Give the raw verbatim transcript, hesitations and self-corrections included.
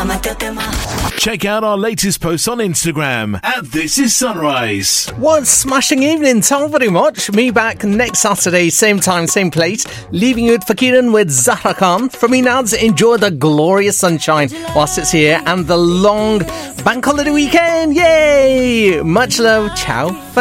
Check out our latest posts on Instagram at This Is Sunrise. What a smashing evening, thank you very much. Me back next Saturday, same time, same place. Leaving you with Fakiran with Zahra Khan. From me now, enjoy the glorious sunshine whilst it's here and the long bank holiday weekend. Yay! Much love, ciao.